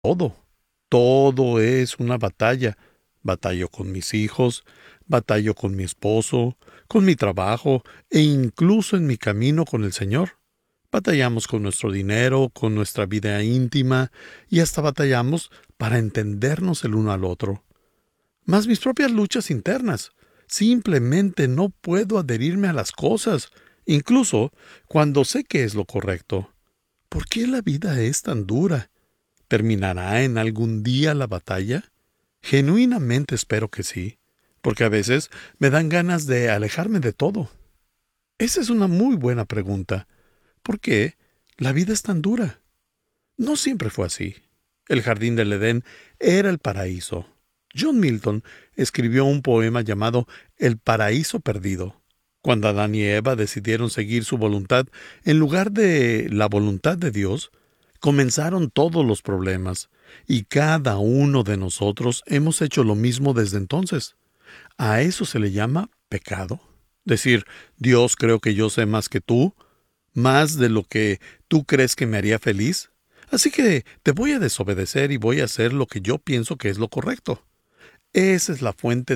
todo. Todo es una batalla. Batallo con mis hijos, batallo con mi esposo, con mi trabajo e incluso en mi camino con el Señor. Batallamos con nuestro dinero, con nuestra vida íntima y hasta batallamos para entendernos el uno al otro. Más mis propias luchas internas. Simplemente no puedo adherirme a las cosas, incluso cuando sé que es lo correcto. ¿Por qué la vida es tan dura? ¿Terminará en algún día la batalla? Genuinamente espero que sí, porque a veces me dan ganas de alejarme de todo. Esa es una muy buena pregunta. ¿Por qué la vida es tan dura? No siempre fue así. El jardín del Edén era el paraíso. John Milton escribió un poema llamado El paraíso perdido. Cuando Adán y Eva decidieron seguir su voluntad en lugar de la voluntad de Dios, comenzaron todos los problemas, y cada uno de nosotros hemos hecho lo mismo desde entonces. A eso se le llama pecado. Decir, Dios, creo que yo sé más que tú, más de lo que tú crees que me haría feliz. Así que te voy a desobedecer y voy a hacer lo que yo pienso que es lo correcto. Esa es la fuente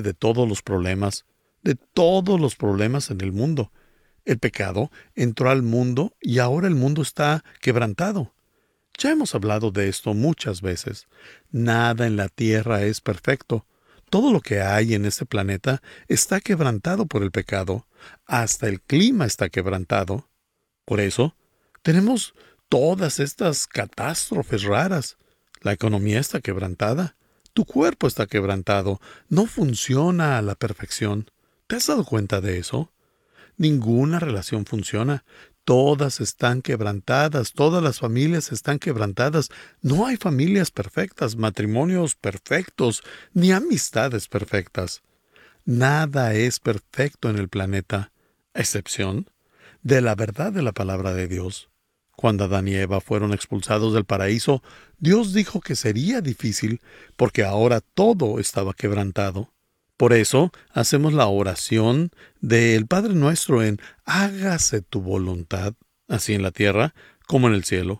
de todos los problemas en el mundo. El pecado entró al mundo y ahora el mundo está quebrantado. Ya hemos hablado de esto muchas veces. Nada en la tierra es perfecto. Todo lo que hay en este planeta está quebrantado por el pecado. Hasta el clima está quebrantado. Por eso, tenemos todas estas catástrofes raras. La economía está quebrantada. Tu cuerpo está quebrantado. No funciona a la perfección. ¿Te has dado cuenta de eso? Ninguna relación funciona. Todas están quebrantadas, todas las familias están quebrantadas. No hay familias perfectas, matrimonios perfectos, ni amistades perfectas. Nada es perfecto en el planeta, a excepción de la verdad de la palabra de Dios. Cuando Adán y Eva fueron expulsados del paraíso, Dios dijo que sería difícil porque ahora todo estaba quebrantado. Por eso hacemos la oración del Padre Nuestro en hágase tu voluntad, así en la tierra como en el cielo.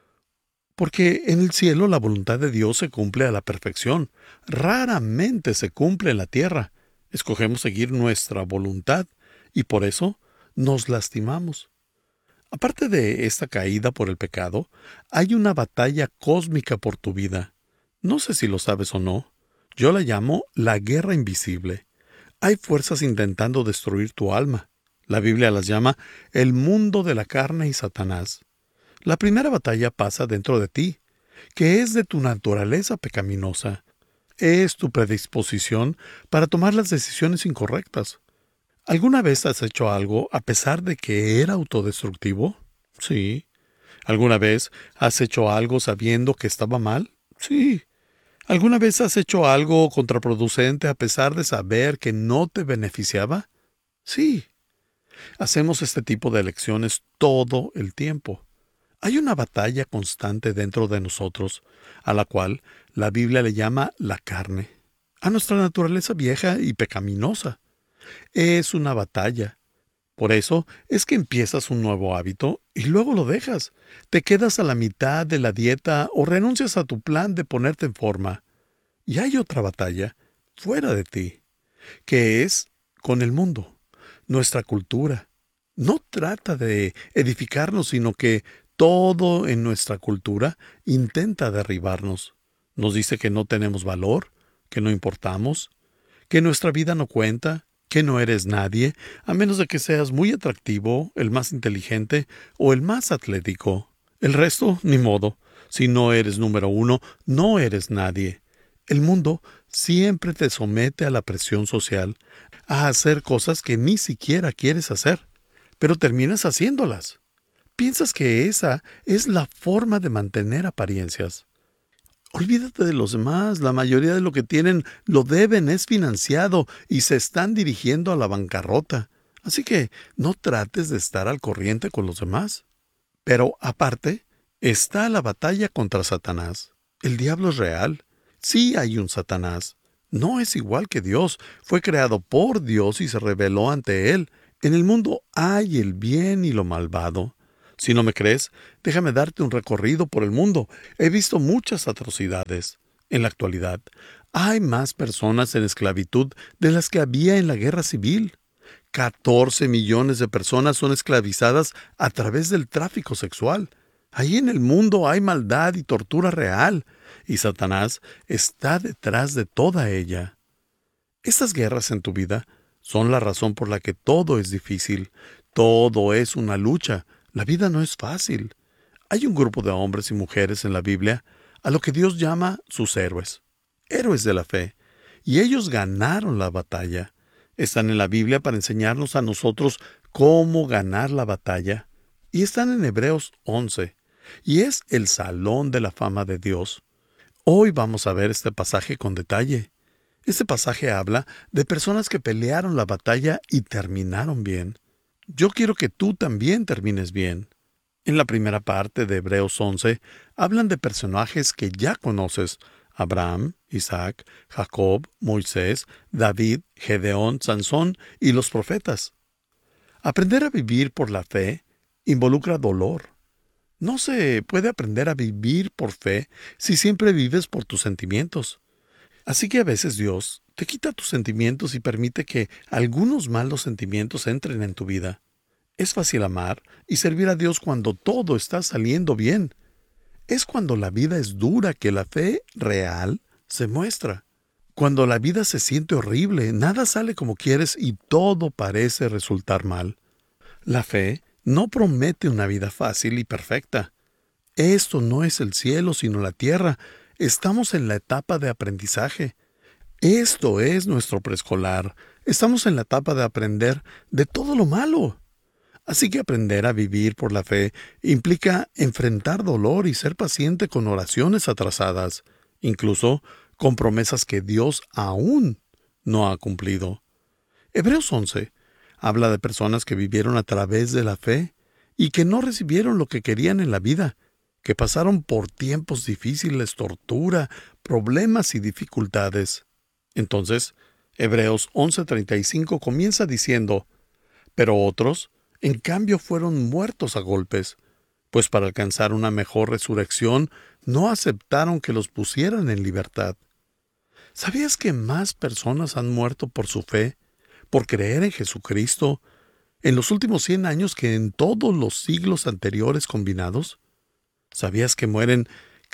Porque en el cielo la voluntad de Dios se cumple a la perfección. Raramente se cumple en la tierra. Escogemos seguir nuestra voluntad y por eso nos lastimamos. Aparte de esta caída por el pecado, hay una batalla cósmica por tu vida. No sé si lo sabes o no. Yo la llamo la guerra invisible. Hay fuerzas intentando destruir tu alma. La Biblia las llama el mundo de la carne y Satanás. La primera batalla pasa dentro de ti, que es de tu naturaleza pecaminosa. Es tu predisposición para tomar las decisiones incorrectas. ¿Alguna vez has hecho algo a pesar de que era autodestructivo? Sí. ¿Alguna vez has hecho algo sabiendo que estaba mal? Sí. ¿Alguna vez has hecho algo contraproducente a pesar de saber que no te beneficiaba? Sí. Hacemos este tipo de elecciones todo el tiempo. Hay una batalla constante dentro de nosotros, a la cual la Biblia le llama la carne, a nuestra naturaleza vieja y pecaminosa. Es una batalla. Por eso es que empiezas un nuevo hábito y luego lo dejas. Te quedas a la mitad de la dieta o renuncias a tu plan de ponerte en forma. Y hay otra batalla fuera de ti, que es con el mundo, nuestra cultura. No trata de edificarnos, sino que todo en nuestra cultura intenta derribarnos. Nos dice que no tenemos valor, que no importamos, que nuestra vida no cuenta, que no eres nadie, a menos de que seas muy atractivo, el más inteligente o el más atlético. El resto, ni modo. Si no eres número uno, no eres nadie. El mundo siempre te somete a la presión social, a hacer cosas que ni siquiera quieres hacer, pero terminas haciéndolas. Piensas que esa es la forma de mantener apariencias. Olvídate de los demás, la mayoría de lo que tienen lo deben, es financiado y se están dirigiendo a la bancarrota. Así que no trates de estar al corriente con los demás. Pero aparte, está la batalla contra Satanás. El diablo es real. Sí hay un Satanás. No es igual que Dios. Fue creado por Dios y se rebeló ante él. En el mundo hay el bien y lo malvado. Si no me crees, déjame darte un recorrido por el mundo. He visto muchas atrocidades. En la actualidad, hay más personas en esclavitud de las que había en la guerra civil. 14 millones de personas son esclavizadas a través del tráfico sexual. Ahí en el mundo hay maldad y tortura real, y Satanás está detrás de toda ella. Estas guerras en tu vida son la razón por la que todo es difícil. Todo es una lucha. La vida no es fácil. Hay un grupo de hombres y mujeres en la Biblia a lo que Dios llama sus héroes, héroes de la fe, y ellos ganaron la batalla. Están en la Biblia para enseñarnos a nosotros cómo ganar la batalla, y están en Hebreos 11, y es el salón de la fama de Dios. Hoy vamos a ver este pasaje con detalle. Este pasaje habla de personas que pelearon la batalla y terminaron bien. Yo quiero que tú también termines bien. En la primera parte de Hebreos 11, hablan de personajes que ya conoces: Abraham, Isaac, Jacob, Moisés, David, Gedeón, Sansón y los profetas. Aprender a vivir por la fe involucra dolor. No se puede aprender a vivir por fe si siempre vives por tus sentimientos. Así que a veces Dios te quita tus sentimientos y permite que algunos malos sentimientos entren en tu vida. Es fácil amar y servir a Dios cuando todo está saliendo bien. Es cuando la vida es dura que la fe real se muestra. Cuando la vida se siente horrible, nada sale como quieres y todo parece resultar mal. La fe no promete una vida fácil y perfecta. Esto no es el cielo, sino la tierra. Estamos en la etapa de aprendizaje. Esto es nuestro preescolar. Estamos en la etapa de aprender de todo lo malo. Así que aprender a vivir por la fe implica enfrentar dolor y ser paciente con oraciones atrasadas, incluso con promesas que Dios aún no ha cumplido. Hebreos 11 habla de personas que vivieron a través de la fe y que no recibieron lo que querían en la vida, que pasaron por tiempos difíciles, tortura, problemas y dificultades. Entonces, Hebreos 11:35 comienza diciendo: pero otros, en cambio, fueron muertos a golpes, pues para alcanzar una mejor resurrección no aceptaron que los pusieran en libertad. ¿Sabías que más personas han muerto por su fe, por creer en Jesucristo, en los últimos 100 años que en todos los siglos anteriores combinados? ¿Sabías que mueren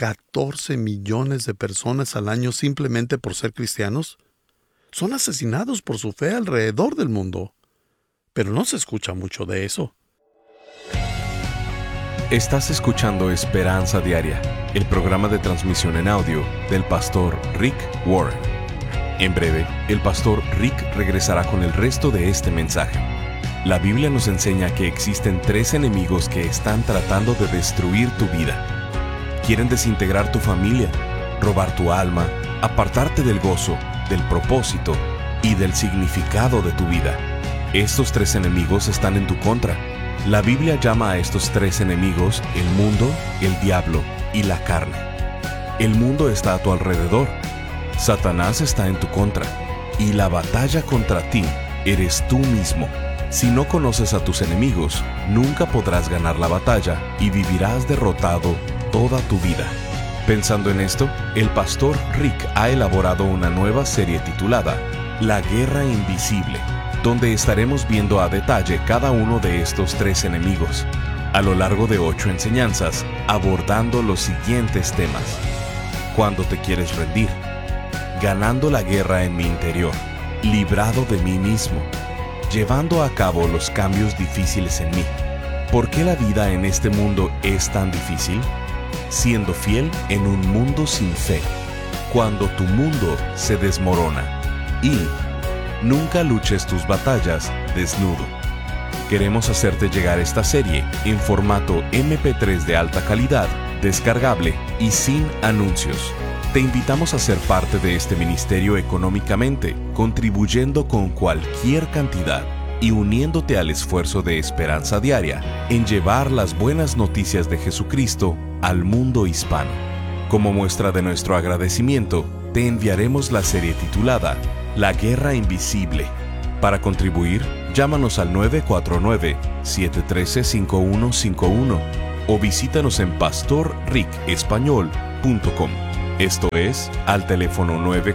14 millones de personas al año simplemente por ser cristianos? Son asesinados por su fe alrededor del mundo. Pero no se escucha mucho de eso. Estás escuchando Esperanza Diaria, el programa de transmisión en audio del pastor Rick Warren. En breve, el pastor Rick regresará con el resto de este mensaje. La Biblia nos enseña que existen 3 enemigos que están tratando de destruir tu vida. Quieren desintegrar tu familia, robar tu alma, apartarte del gozo, del propósito y del significado de tu vida. Estos 3 enemigos están en tu contra. La Biblia llama a estos 3 enemigos el mundo, el diablo y la carne. El mundo está a tu alrededor. Satanás está en tu contra. Y la batalla contra ti eres tú mismo. Si no conoces a tus enemigos, nunca podrás ganar la batalla y vivirás derrotado toda tu vida. Pensando en esto, el pastor Rick ha elaborado una nueva serie titulada La Guerra Invisible, donde estaremos viendo a detalle cada uno de estos 3 enemigos, a lo largo de 8 enseñanzas, abordando los siguientes temas: cuando te quieres rendir, ganando la guerra en mi interior, librado de mí mismo, llevando a cabo los cambios difíciles en mí, ¿por qué la vida en este mundo es tan difícil? Siendo fiel en un mundo sin fe, cuando tu mundo se desmorona, y nunca luches tus batallas desnudo. Queremos hacerte llegar esta serie en formato MP3 de alta calidad, descargable y sin anuncios. Te invitamos a ser parte de este ministerio económicamente, contribuyendo con cualquier cantidad y uniéndote al esfuerzo de Esperanza Diaria en llevar las buenas noticias de Jesucristo al mundo hispano. Como muestra de nuestro agradecimiento, te enviaremos la serie titulada La Guerra Invisible. Para contribuir, Llámanos al 949-713-5151 o visítanos en pastorricespañol.com. Esto es, al teléfono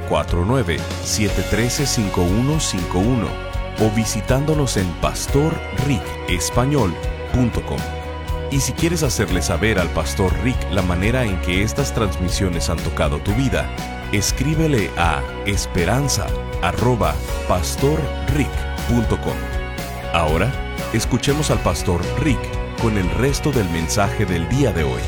949-713-5151 o visitándonos en pastorricespañol.com. Y si quieres hacerle saber al Pastor Rick la manera en que estas transmisiones han tocado tu vida, escríbele a esperanza@pastorrick.com. Ahora, escuchemos al Pastor Rick con el resto del mensaje del día de hoy.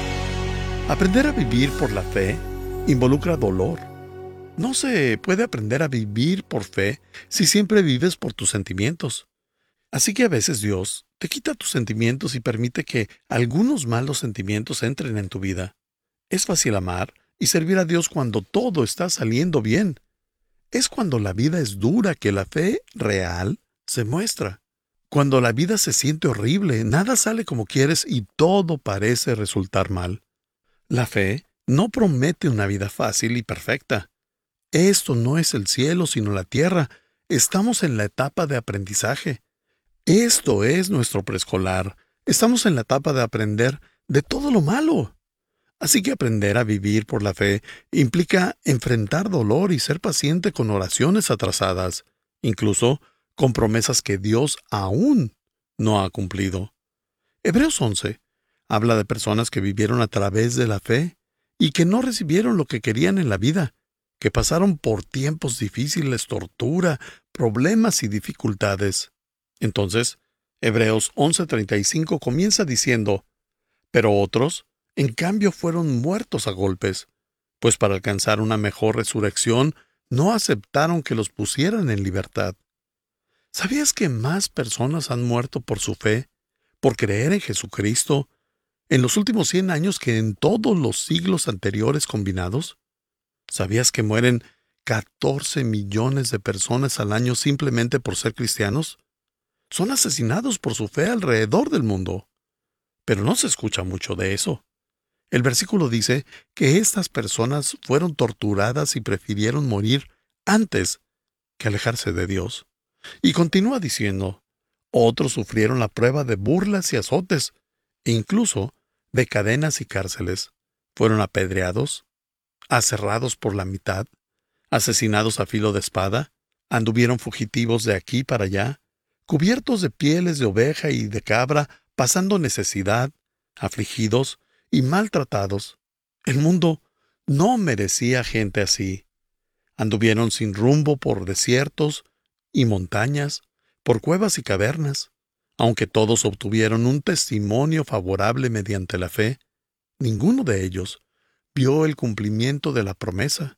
Aprender a vivir por la fe involucra dolor. No se puede aprender a vivir por fe si siempre vives por tus sentimientos. Así que a veces Dios te quita tus sentimientos y permite que algunos malos sentimientos entren en tu vida. Es fácil amar y servir a Dios cuando todo está saliendo bien. Es cuando la vida es dura que la fe real se muestra. Cuando la vida se siente horrible, nada sale como quieres y todo parece resultar mal. La fe no promete una vida fácil y perfecta. Esto no es el cielo, sino la tierra. Estamos en la etapa de aprendizaje. Esto es nuestro preescolar. Estamos en la etapa de aprender de todo lo malo. Así que aprender a vivir por la fe implica enfrentar dolor y ser paciente con oraciones atrasadas, incluso con promesas que Dios aún no ha cumplido. Hebreos 11 habla de personas que vivieron a través de la fe y que no recibieron lo que querían en la vida, que pasaron por tiempos difíciles, tortura, problemas y dificultades. Entonces, Hebreos 11:35 comienza diciendo: pero otros, en cambio, fueron muertos a golpes, pues para alcanzar una mejor resurrección no aceptaron que los pusieran en libertad. ¿Sabías que más personas han muerto por su fe, por creer en Jesucristo, en los últimos 100 años que en todos los siglos anteriores combinados? ¿Sabías que mueren 14 millones de personas al año simplemente por ser cristianos? Son asesinados por su fe alrededor del mundo. Pero no se escucha mucho de eso. El versículo dice que estas personas fueron torturadas y prefirieron morir antes que alejarse de Dios. Y continúa diciendo: otros sufrieron la prueba de burlas y azotes, e incluso de cadenas y cárceles. Fueron apedreados, aserrados por la mitad, asesinados a filo de espada, anduvieron fugitivos de aquí para allá, cubiertos de pieles de oveja y de cabra, pasando necesidad, afligidos y maltratados. El mundo no merecía gente así. Anduvieron sin rumbo por desiertos y montañas, por cuevas y cavernas. Aunque todos obtuvieron un testimonio favorable mediante la fe, ninguno de ellos vio el cumplimiento de la promesa.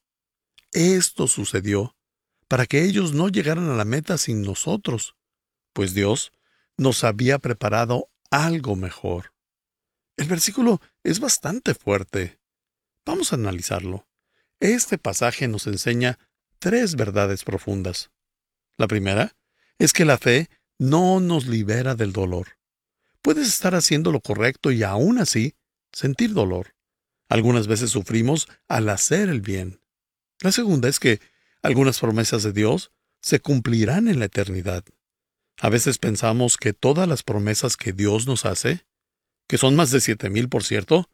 Esto sucedió para que ellos no llegaran a la meta sin nosotros, pues Dios nos había preparado algo mejor. El versículo es bastante fuerte. Vamos a analizarlo. Este pasaje nos enseña 3 verdades profundas. La primera es que la fe no nos libera del dolor. Puedes estar haciendo lo correcto y aún así sentir dolor. Algunas veces sufrimos al hacer el bien. La segunda es que algunas promesas de Dios se cumplirán en la eternidad. A veces pensamos que todas las promesas que Dios nos hace, que son más de 7,000 por cierto,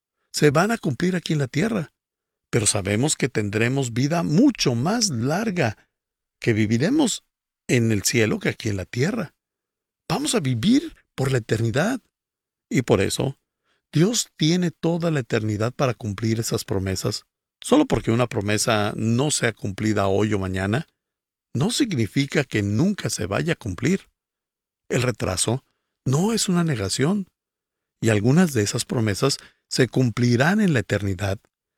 se van a cumplir aquí en la tierra. Pero sabemos que tendremos vida mucho más larga, que viviremos en el cielo que aquí en la tierra. Vamos a vivir por la eternidad. Y por eso, Dios tiene toda la eternidad para cumplir esas promesas. Solo porque una promesa no sea cumplida hoy o mañana, no significa que nunca se vaya a cumplir. El retraso no es una negación, y algunas de esas promesas se cumplirán en la eternidad.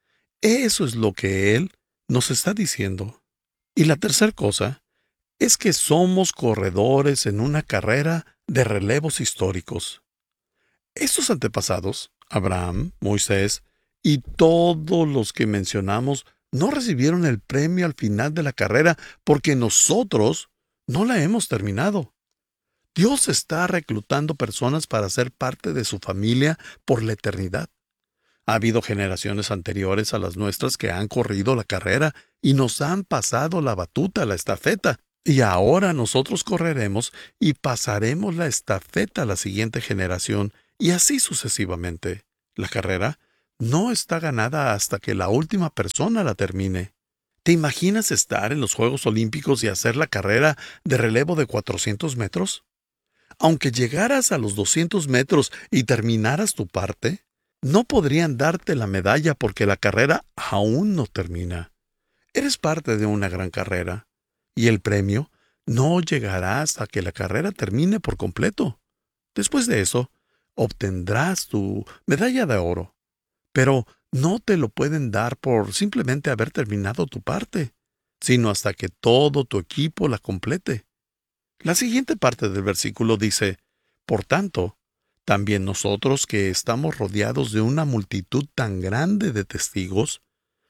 Eso es lo que Él nos está diciendo. Y la tercera cosa es que somos corredores en una carrera de relevos históricos. Estos antepasados, Abraham, Moisés y todos los que mencionamos, no recibieron el premio al final de la carrera porque nosotros no la hemos terminado. Dios está reclutando personas para ser parte de su familia por la eternidad. Ha habido generaciones anteriores a las nuestras que han corrido la carrera y nos han pasado la batuta, la estafeta. Y ahora nosotros correremos y pasaremos la estafeta a la siguiente generación, y así sucesivamente. La carrera no está ganada hasta que la última persona la termine. ¿Te imaginas estar en los Juegos Olímpicos y hacer la carrera de relevo de 400 metros? Aunque llegaras a los 200 metros y terminaras tu parte, no podrían darte la medalla porque la carrera aún no termina. Eres parte de una gran carrera, y el premio no llegará hasta que la carrera termine por completo. Después de eso, obtendrás tu medalla de oro, pero no te lo pueden dar por simplemente haber terminado tu parte, sino hasta que todo tu equipo la complete. La siguiente parte del versículo dice: Por tanto, también nosotros que estamos rodeados de una multitud tan grande de testigos,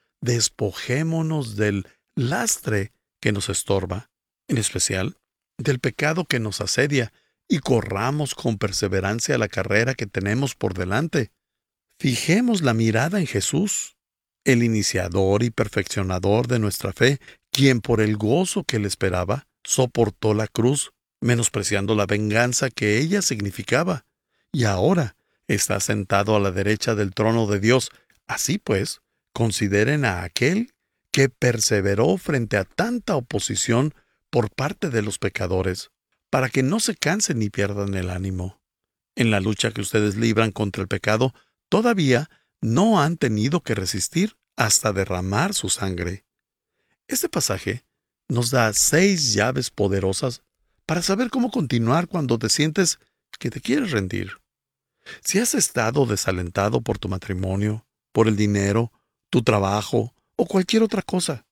despojémonos del lastre que nos estorba, en especial del pecado que nos asedia, y corramos con perseverancia la carrera que tenemos por delante. Fijemos la mirada en Jesús, el iniciador y perfeccionador de nuestra fe, quien por el gozo que le esperaba, soportó la cruz, menospreciando la venganza que ella significaba, y ahora está sentado a la derecha del trono de Dios. Así pues, consideren a aquel que perseveró frente a tanta oposición por parte de los pecadores, para que no se cansen ni pierdan el ánimo. En la lucha que ustedes libran contra el pecado, todavía no han tenido que resistir hasta derramar su sangre. Este pasaje nos da 6 llaves poderosas para saber cómo continuar cuando te sientes que te quieres rendir. Si has estado desalentado por tu matrimonio, por el dinero, tu trabajo o cualquier otra cosa,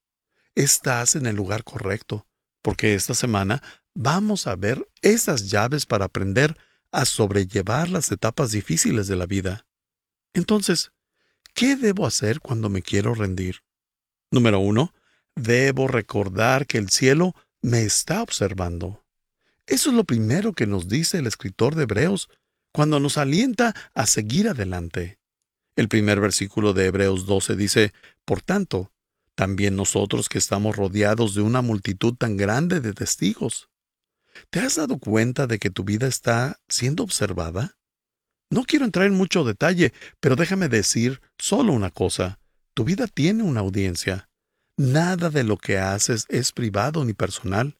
estás en el lugar correcto, porque esta semana vamos a ver esas llaves para aprender a sobrellevar las etapas difíciles de la vida. Entonces, ¿qué debo hacer cuando me quiero rendir? Número 1, debo recordar que el cielo me está observando. Eso es lo primero que nos dice el escritor de Hebreos cuando nos alienta a seguir adelante. El primer versículo de Hebreos 12 dice: Por tanto, también nosotros que estamos rodeados de una multitud tan grande de testigos. ¿Te has dado cuenta de que tu vida está siendo observada? No quiero entrar en mucho detalle, pero déjame decir solo una cosa. Tu vida tiene una audiencia. Nada de lo que haces es privado ni personal.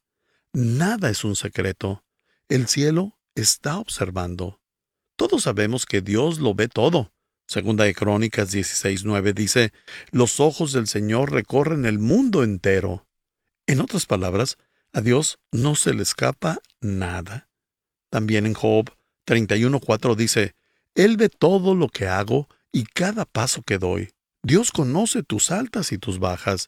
Nada es un secreto. El cielo está observando. Todos sabemos que Dios lo ve todo. Segunda de Crónicas 16:9 dice: Los ojos del Señor recorren el mundo entero. En otras palabras, a Dios no se le escapa nada. También en Job 31:4 dice: Él ve todo lo que hago y cada paso que doy. Dios conoce tus altas y tus bajas.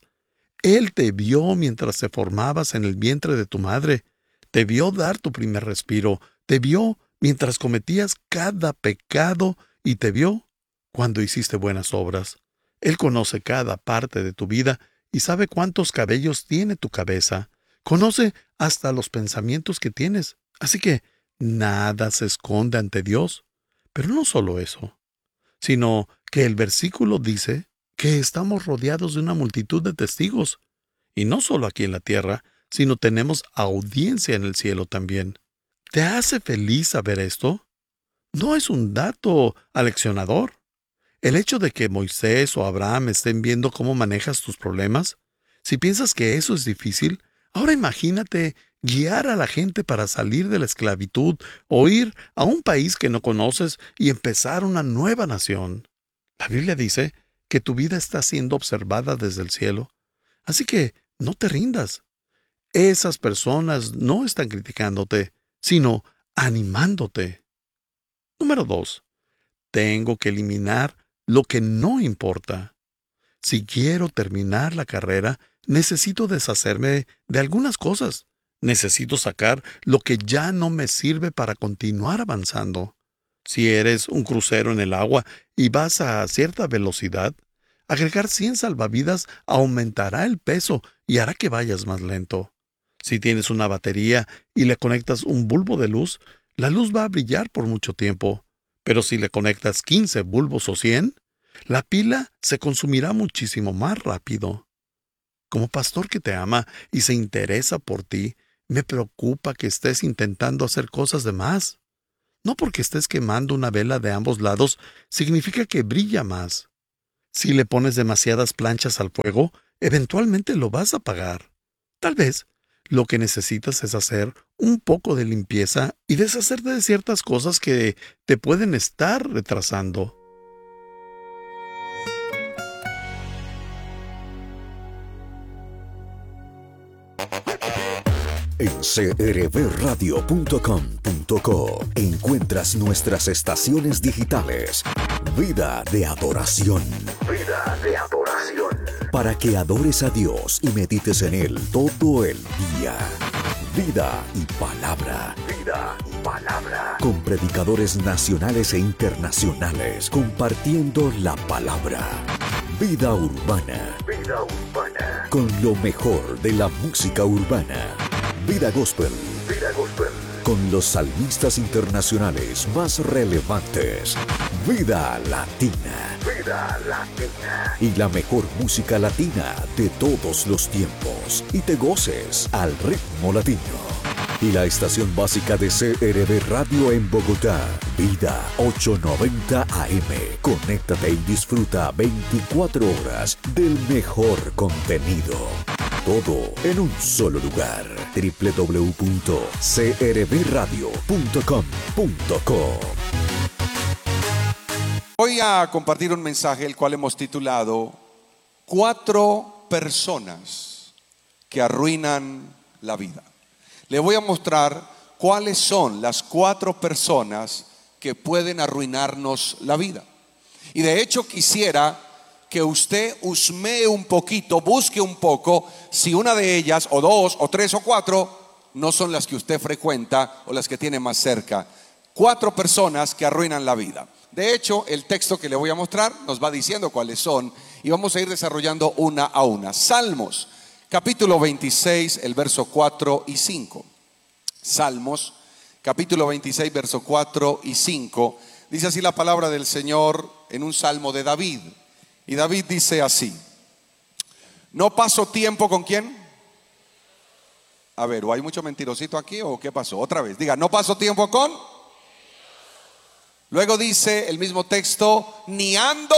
Él te vio mientras te formabas en el vientre de tu madre. Te vio dar tu primer respiro. Te vio mientras cometías cada pecado y te vio cuando hiciste buenas obras. Él conoce cada parte de tu vida y sabe cuántos cabellos tiene tu cabeza. Conoce hasta los pensamientos que tienes. Así que nada se esconde ante Dios. Pero no solo eso, sino que el versículo dice que estamos rodeados de una multitud de testigos. Y no solo aquí en la tierra, sino tenemos audiencia en el cielo también. ¿Te hace feliz saber esto? No es un dato aleccionador. El hecho de que Moisés o Abraham estén viendo cómo manejas tus problemas, si piensas que eso es difícil, ahora imagínate guiar a la gente para salir de la esclavitud o ir a un país que no conoces y empezar una nueva nación. La Biblia dice que tu vida está siendo observada desde el cielo. Así que no te rindas. Esas personas no están criticándote, sino animándote. Número 2. Tengo que eliminar lo que no importa. Si quiero terminar la carrera, necesito deshacerme de algunas cosas. Necesito sacar lo que ya no me sirve para continuar avanzando. Si eres un crucero en el agua y vas a cierta velocidad, agregar 100 salvavidas aumentará el peso y hará que vayas más lento. Si tienes una batería y le conectas un bulbo de luz, la luz va a brillar por mucho tiempo. Pero si le conectas 15 bulbos o 100, la pila se consumirá muchísimo más rápido. Como pastor que te ama y se interesa por ti, Me preocupa que estés intentando hacer cosas de más. No porque estés quemando una vela de ambos lados significa que brilla más. Si le pones demasiadas planchas al fuego, eventualmente lo vas a apagar. Tal vez lo que necesitas es hacer un poco de limpieza y deshacerte de ciertas cosas que te pueden estar retrasando. En crbradio.com.co encuentras nuestras estaciones digitales. Vida de adoración. Vida de adoración. Para que adores a Dios y medites en Él todo el día. Vida y palabra. Vida y palabra. Con predicadores nacionales e internacionales compartiendo la palabra. Vida urbana. Vida urbana. Con lo mejor de la música urbana. Vida Gospel. Vida Gospel. Con los salmistas internacionales más relevantes. Vida Latina. Vida Latina. Y la mejor música latina de todos los tiempos. Y te goces al ritmo latino. Y la estación básica de CRB Radio en Bogotá. Vida 890 AM. Conéctate y disfruta 24 horas del mejor contenido. Todo en un solo lugar. www.crbradio.com.co. Voy a compartir un mensaje el cual hemos titulado 4 personas que arruinan la vida. Le voy a mostrar cuáles son las 4 personas que pueden arruinarnos la vida. Y de hecho quisiera que usted husmee un poquito, busque un poco si una de ellas, o 2, o 3, o 4 no son las que usted frecuenta o las que tiene más cerca. 4 personas que arruinan la vida. De hecho, el texto que le voy a mostrar nos va diciendo cuáles son y vamos a ir desarrollando una a una. Salmos, capítulo 26, el verso 4 y 5. Salmos, capítulo 26, verso 4 y 5. Dice así la palabra del Señor en un salmo de David. Y David dice así: no paso tiempo con ¿quién? A ver, ¿o hay mucho mentirosito aquí o qué pasó? Otra vez, diga, no paso tiempo con. Luego dice el mismo texto, ni ando.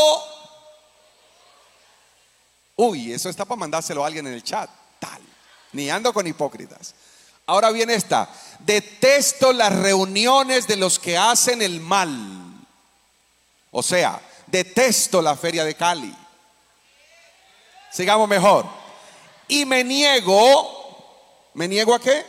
Uy, eso está para mandárselo a alguien en el chat. Tal, ni ando con hipócritas. Ahora viene esta: detesto las reuniones de los que hacen el mal. O sea, detesto la feria de Cali. Sigamos mejor. Y ¿me niego a qué?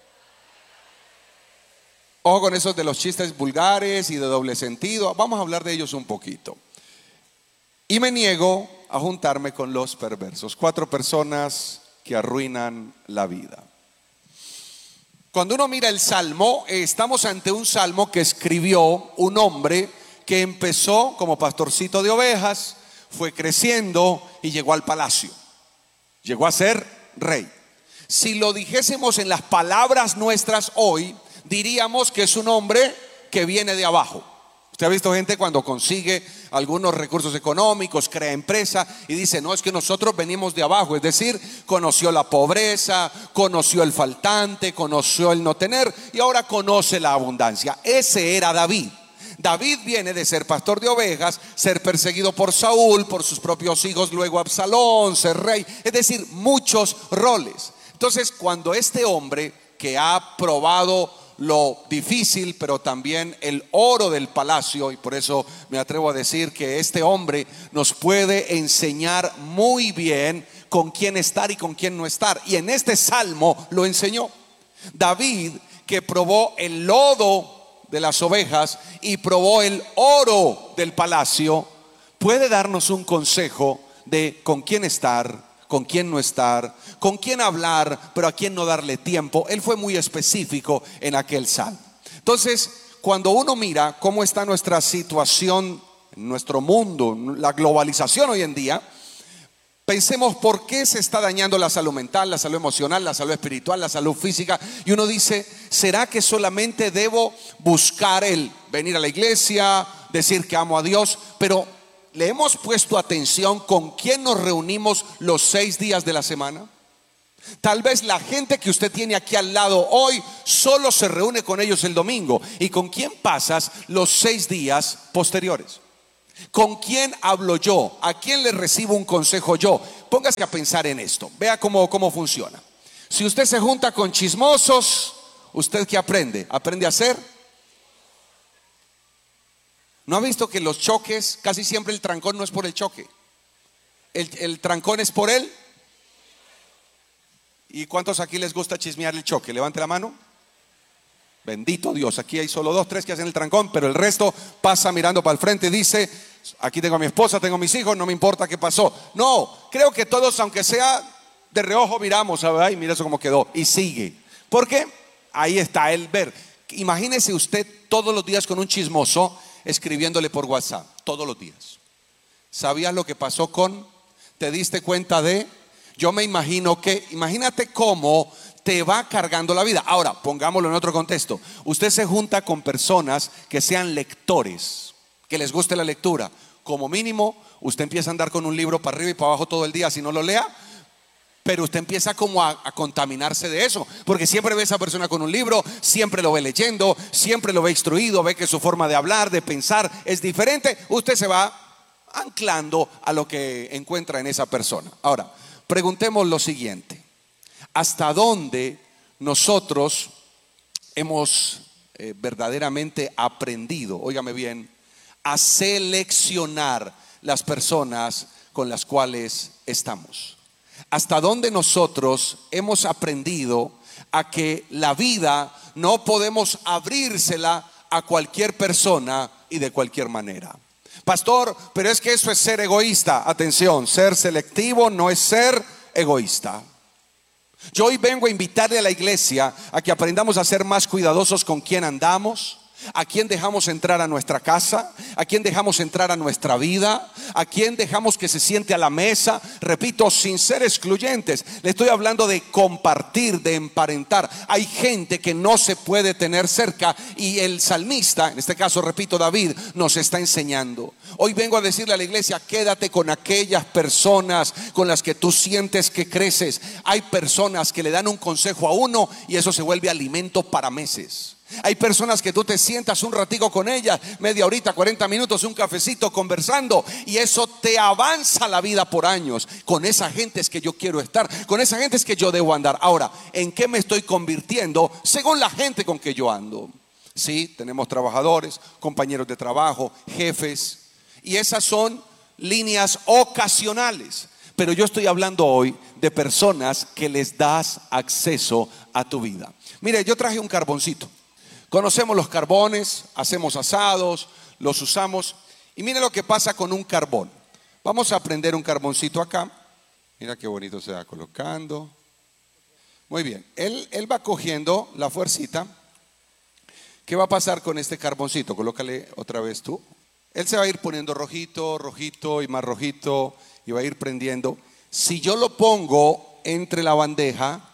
Ojo con esos de los chistes vulgares y de doble sentido. Vamos a hablar de ellos un poquito. Y me niego a juntarme con los perversos. 4 personas que arruinan la vida. Cuando uno mira el salmo, estamos ante un salmo que escribió un hombre que empezó como pastorcito de ovejas, fue creciendo y llegó al palacio. Llegó a ser rey. Si lo dijésemos en las palabras nuestras hoy, diríamos que es un hombre que viene de abajo. Usted ha visto gente cuando consigue algunos recursos económicos, crea empresa y dice, no, es que nosotros venimos de abajo. Es decir, conoció la pobreza, conoció el faltante, conoció el no tener y ahora conoce la abundancia. Ese era David. David viene de ser pastor de ovejas, ser perseguido por Saúl, por sus propios hijos, luego Absalón, ser rey, es decir, muchos roles. Entonces, cuando este hombre que ha probado lo difícil, pero también el oro del palacio, y por eso me atrevo a decir que este hombre nos puede enseñar muy bien con quién estar y con quién no estar, y en este salmo lo enseñó. David, que probó el lodo de las ovejas y probó el oro del palacio, puede darnos un consejo de con quién estar, con quién no estar, con quién hablar, pero a quién no darle tiempo. Él fue muy específico en aquel salmo. Entonces, cuando uno mira cómo está nuestra situación, nuestro mundo, la globalización hoy en día, pensemos por qué se está dañando la salud mental, la salud emocional, la salud espiritual, la salud física. Y uno dice, ¿será que solamente debo buscar el venir a la iglesia, decir que amo a Dios? Pero ¿le hemos puesto atención con quién nos reunimos los 6 días de la semana? Tal vez la gente que usted tiene aquí al lado hoy solo se reúne con ellos el domingo. ¿Y con quién pasas los 6 días posteriores? ¿Con quién hablo yo? ¿A quién le recibo un consejo yo? Póngase a pensar en esto. Vea cómo funciona. Si usted se junta con chismosos, ¿usted qué aprende? ¿Aprende a hacer? ¿No ha visto que los choques, casi siempre el trancón no es por el choque? El trancón es por él. ¿Y cuántos aquí les gusta chismear el choque? Levante la mano. Bendito Dios, aquí hay solo 2, 3 que hacen el trancón, pero el resto pasa mirando para el frente y dice: aquí tengo a mi esposa, tengo a mis hijos, no me importa qué pasó. No, creo que todos, aunque sea de reojo, miramos, ay, mira eso cómo quedó, y sigue. Porque ahí está el ver. Imagínese usted todos los días con un chismoso escribiéndole por WhatsApp, todos los días. ¿Sabías lo que pasó con? ¿Te diste cuenta de? Yo me imagino que, imagínate cómo te va cargando la vida. Ahora, pongámoslo en otro contexto. Usted se junta con personas que sean lectores, que les guste la lectura. Como mínimo, usted empieza a andar con un libro para arriba y para abajo todo el día, si no lo lea. Pero usted empieza como a contaminarse de eso, porque siempre ve a esa persona con un libro, siempre lo ve leyendo, siempre lo ve instruido, ve que su forma de hablar, de pensar es diferente. Usted se va anclando a lo que encuentra en esa persona. Ahora, preguntemos lo siguiente: ¿hasta dónde nosotros hemos verdaderamente aprendido, óigame bien, a seleccionar las personas con las cuales estamos? ¿Hasta dónde nosotros hemos aprendido a que la vida no podemos abrírsela a cualquier persona y de cualquier manera? Pastor, pero es que eso es ser egoísta. Atención, ser selectivo no es ser egoísta. Yo hoy vengo a invitarle a la iglesia a que aprendamos a ser más cuidadosos con quién andamos, a quién dejamos entrar a nuestra casa, a quién dejamos entrar a nuestra vida, a quién dejamos que se siente a la mesa. Repito, sin ser excluyentes, le estoy hablando de compartir, de emparentar. Hay gente que no se puede tener cerca, y el salmista, en este caso repito David, nos está enseñando. Hoy vengo a decirle a la iglesia: quédate con aquellas personas con las que tú sientes que creces. Hay personas que le dan un consejo a uno y eso se vuelve alimento para meses. Hay personas que tú te sientas un ratico con ellas, media horita, 40 minutos, un cafecito conversando, y eso te avanza la vida por años. Con esa gente es que yo quiero estar, con esa gente es que yo debo andar. Ahora, ¿en qué me estoy convirtiendo? Según la gente con que yo ando. Sí, tenemos trabajadores, compañeros de trabajo, jefes, y esas son líneas ocasionales. Pero yo estoy hablando hoy de personas que les das acceso a tu vida. Mire, yo traje un carboncito. Conocemos los carbones, hacemos asados, los usamos. Y mire lo que pasa con un carbón. Vamos a prender un carboncito acá. Mira qué bonito se va colocando. Muy bien, él va cogiendo la fuercita. ¿Qué va a pasar con este carboncito? Colócale otra vez tú. Él se va a ir poniendo rojito, rojito y más rojito, y va a ir prendiendo. Si yo lo pongo entre la bandeja,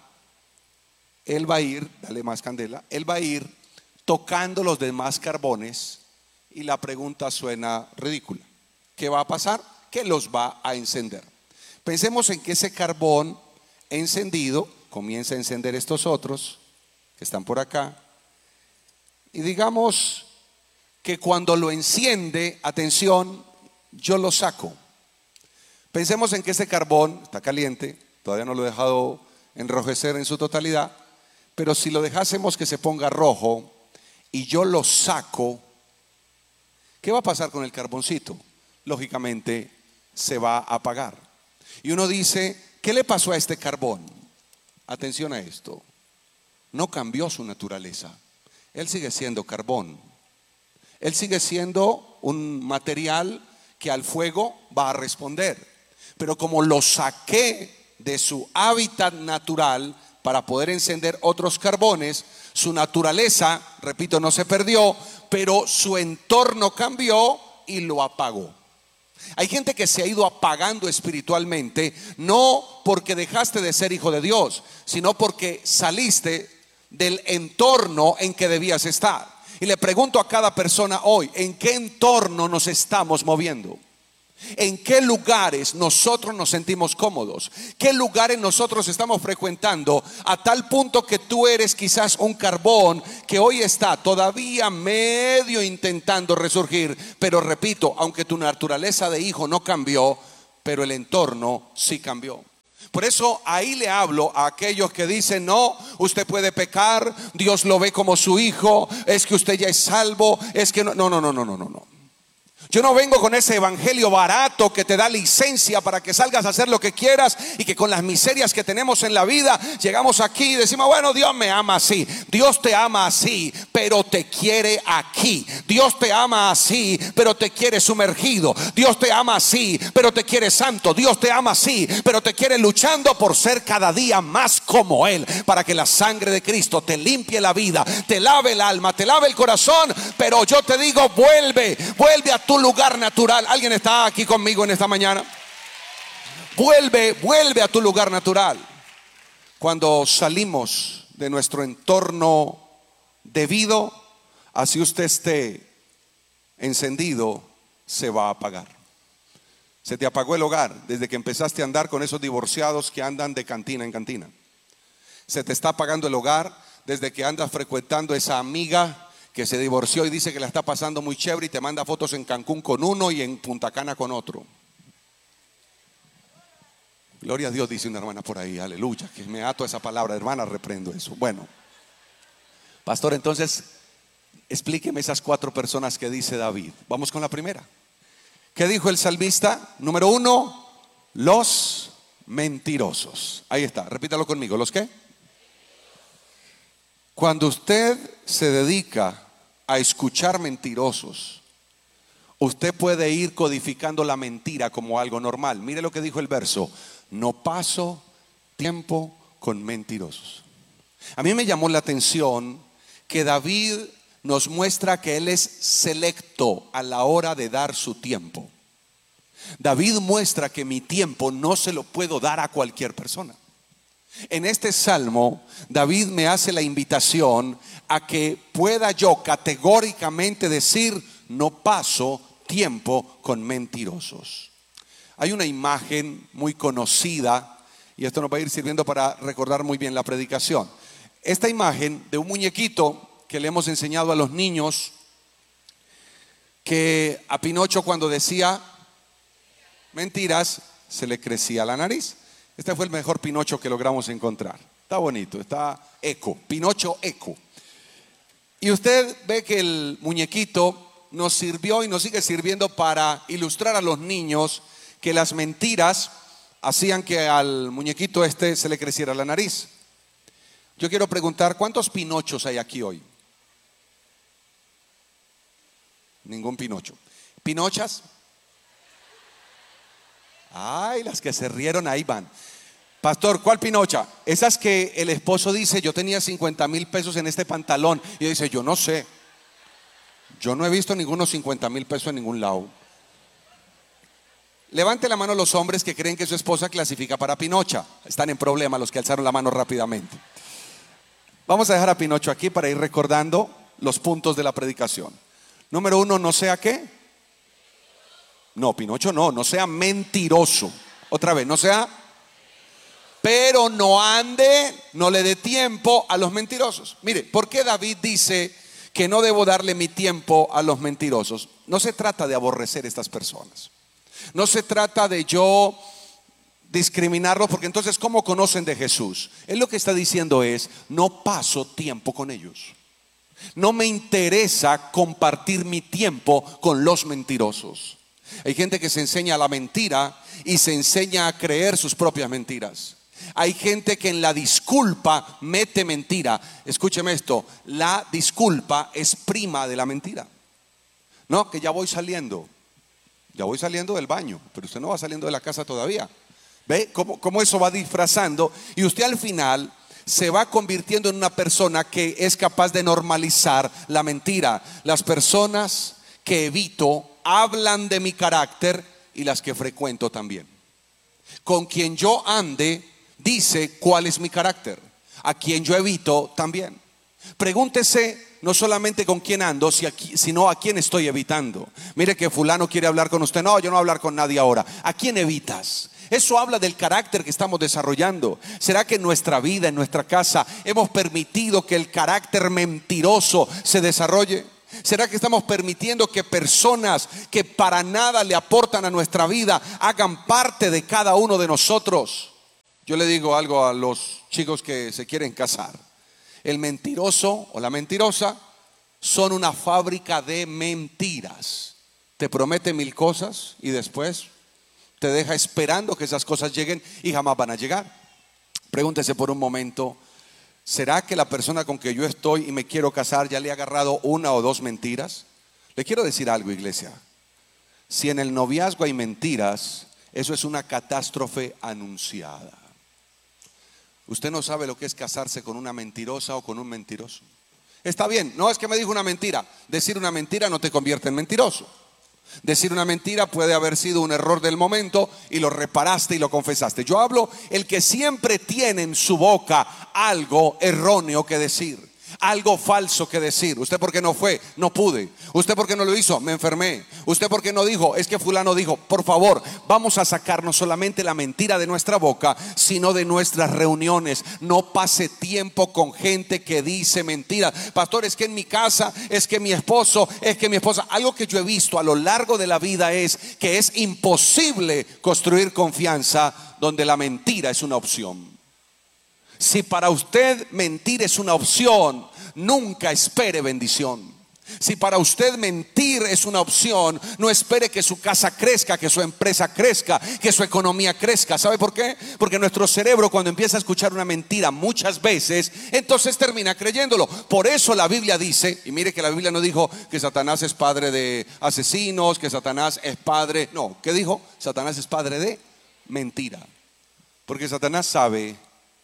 él va a ir, dale más candela, él va a ir tocando los demás carbones, y la pregunta suena ridícula. ¿Qué va a pasar? Que los va a encender. Pensemos en que ese carbón encendido comienza a encender estos otros que están por acá, y digamos que cuando lo enciende, atención, yo lo saco. Pensemos en que ese carbón está caliente, todavía no lo he dejado enrojecer en su totalidad, pero si lo dejásemos que se ponga rojo y yo lo saco, ¿qué va a pasar con el carboncito? Lógicamente se va a apagar. Y uno dice: ¿qué le pasó a este carbón? Atención a esto: no cambió su naturaleza. Él sigue siendo carbón. Él sigue siendo un material que al fuego va a responder. Pero como lo saqué de su hábitat natural para poder encender otros carbones, su naturaleza, repito, no se perdió, pero su entorno cambió y lo apagó. Hay gente que se ha ido apagando espiritualmente, no porque dejaste de ser hijo de Dios, sino porque saliste del entorno en que debías estar. Y le pregunto a cada persona hoy: ¿en qué entorno nos estamos moviendo? ¿En qué lugares nosotros nos sentimos cómodos? ¿Qué lugares nosotros estamos frecuentando a tal punto que tú eres quizás un carbón que hoy está todavía medio intentando resurgir? Pero repito, aunque tu naturaleza de hijo no cambió, pero el entorno sí cambió. Por eso ahí le hablo a aquellos que dicen: no, usted puede pecar, Dios lo ve como su hijo, es que usted ya es salvo, es que no. Yo no vengo con ese evangelio barato que te da licencia para que salgas a hacer lo que quieras y que con las miserias que tenemos en la vida llegamos aquí y decimos: bueno, Dios me ama así. Dios te ama así, pero te quiere aquí. Dios te ama así, pero te quiere sumergido. Dios te ama así, pero te quiere santo. Dios te ama así, pero te quiere luchando por ser cada día más como Él, para que la sangre de Cristo te limpie la vida, te lave el alma, te lave el corazón. Pero yo te digo: vuelve a tu lugar natural. ¿Alguien está aquí conmigo en esta mañana? Vuelve a tu lugar natural. Cuando salimos de nuestro entorno debido, así usted esté encendido, se va a apagar. Se te apagó el hogar desde que empezaste a andar con esos divorciados que andan de cantina en cantina. Se te está apagando el hogar desde que andas frecuentando esa amiga que se divorció y dice que la está pasando muy chévere y te manda fotos en Cancún con uno y en Punta Cana con otro. Gloria a Dios, dice una hermana por ahí, aleluya, que me ato a esa palabra, hermana, reprendo eso. Bueno, pastor, entonces explíqueme esas 4 personas que dice David. Vamos con la primera. ¿Qué dijo el salmista? Número 1, los mentirosos. Ahí está, repítalo conmigo, ¿los qué? Cuando usted se dedica a escuchar mentirosos, usted puede ir codificando la mentira como algo normal. Mire lo que dijo el verso: no paso tiempo con mentirosos. A mí me llamó la atención que David nos muestra que él es selecto a la hora de dar su tiempo. David muestra que mi tiempo no se lo puedo dar a cualquier persona. En este salmo, David me hace la invitación a que pueda yo categóricamente decir: no paso tiempo con mentirosos. Hay una imagen muy conocida, y esto nos va a ir sirviendo para recordar muy bien la predicación. Esta imagen de un muñequito que le hemos enseñado a los niños, que a Pinocho, cuando decía mentiras, se le crecía la nariz. Este fue el mejor Pinocho que logramos encontrar. Está bonito, está eco, Pinocho eco. Y usted ve que el muñequito nos sirvió y nos sigue sirviendo para ilustrar a los niños que las mentiras hacían que al muñequito se le creciera la nariz. Yo quiero preguntar: ¿cuántos Pinochos hay aquí hoy? Ningún Pinocho. ¿Pinochas? Ay, las que se rieron ahí van. Pastor, ¿cuál Pinocha? Esas que el esposo dice: yo tenía 50,000 pesos en este pantalón. Y dice: yo no sé. Yo no he visto ningunos 50,000 pesos en ningún lado. Levante la mano los hombres que creen que su esposa clasifica para Pinocha. Están en problema los que alzaron la mano rápidamente. Vamos a dejar a Pinocho aquí para ir recordando los puntos de la predicación. Número 1, no sea ¿qué? No, Pinocho no sea mentiroso. Otra vez, no sea. Pero no ande, no le dé tiempo a los mentirosos. Mire, ¿por qué David dice que no debo darle mi tiempo a los mentirosos? No se trata de aborrecer a estas personas. No se trata de yo discriminarlos, porque entonces ¿cómo conocen de Jesús? Él lo que está diciendo es: no paso tiempo con ellos. No me interesa compartir mi tiempo con los mentirosos. Hay gente que se enseña la mentira y se enseña a creer sus propias mentiras. Hay gente que en la disculpa mete mentira. Escúcheme esto: la disculpa es prima de la mentira. No, que ya voy saliendo del baño, pero usted no va saliendo de la casa todavía. ¿Ve cómo eso va disfrazando? Y usted al final se va convirtiendo en una persona que es capaz de normalizar la mentira. Las personas que evito hablan de mi carácter, y las que frecuento también. Con quien yo ande dice cuál es mi carácter. A quien yo evito también. Pregúntese no solamente con quién ando, sino a quién estoy evitando. Mire que fulano quiere hablar con usted. No, yo no voy a hablar con nadie ahora. ¿A quién evitas? Eso habla del carácter que estamos desarrollando. ¿Será que en nuestra vida, en nuestra casa, hemos permitido que el carácter mentiroso se desarrolle? ¿Será que estamos permitiendo que personas que para nada le aportan a nuestra vida hagan parte de cada uno de nosotros? Yo le digo algo a los chicos que se quieren casar. El mentiroso o la mentirosa son una fábrica de mentiras. Te promete 1000 cosas y después te deja esperando que esas cosas lleguen y jamás van a llegar. Pregúntese por un momento, ¿será que la persona con que yo estoy y me quiero casar ya le ha agarrado 1 o 2 mentiras? Le quiero decir algo, iglesia. Si en el noviazgo hay mentiras, eso es una catástrofe anunciada. Usted no sabe lo que es casarse con una mentirosa o con un mentiroso. Está bien, no es que me dijo una mentira. Decir una mentira no te convierte en mentiroso. Decir una mentira puede haber sido un error del momento y lo reparaste y lo confesaste. Yo hablo el que siempre tiene en su boca algo erróneo que decir, algo falso que decir. ¿Usted por qué no fue? No pude. ¿Usted por qué no lo hizo? Me enfermé. ¿Usted por qué no dijo? Es que fulano dijo. Por favor, vamos a sacar no solamente la mentira de nuestra boca, sino de nuestras reuniones. No pase tiempo con gente que dice mentiras. Pastor, es que en mi casa, es que mi esposo, es que mi esposa. Algo que yo he visto a lo largo de la vida es que es imposible construir confianza donde la mentira es una opción. Si para usted mentir es una opción, nunca espere bendición. Si para usted mentir es una opción, no espere que su casa crezca, que su empresa crezca, que su economía crezca. ¿Sabe por qué? Porque nuestro cerebro, cuando empieza a escuchar una mentira muchas veces, entonces termina creyéndolo. Por eso la Biblia dice, y mire que la Biblia no dijo que Satanás es padre de asesinos, que Satanás es padre. No, ¿qué dijo? Satanás es padre de mentira. Porque Satanás sabe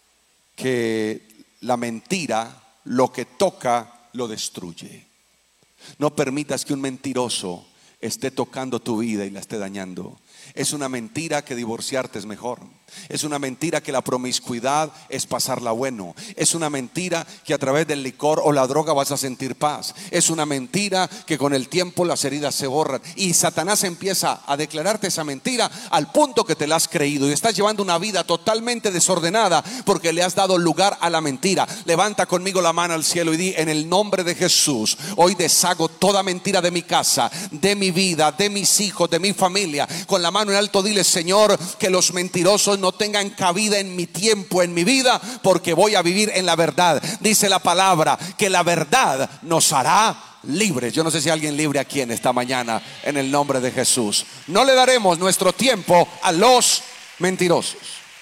que la mentira, lo que toca, lo destruye. No permitas que un mentiroso esté tocando tu vida y la esté dañando. Es una mentira que divorciarte es mejor. Es una mentira que la promiscuidad es pasarla bueno. Es una mentira que a través del licor o la droga vas a sentir paz. Es una mentira que con el tiempo las heridas se borran. Y Satanás empieza a declararte esa mentira al punto que te la has creído y estás llevando una vida totalmente desordenada porque le has dado lugar a la mentira. Levanta conmigo la mano al cielo y di: en el nombre de Jesús, hoy deshago toda mentira de mi casa, de mi vida, de mis hijos, de mi familia. Con la mano en alto dile: Señor, que los mentirosos no tengan cabida en mi tiempo, en mi vida, porque voy a vivir en la verdad. Dice la palabra que la verdad nos hará libres. Yo no sé si hay alguien libre aquí en esta mañana, en el nombre de Jesús. No le daremos nuestro tiempo a los mentirosos.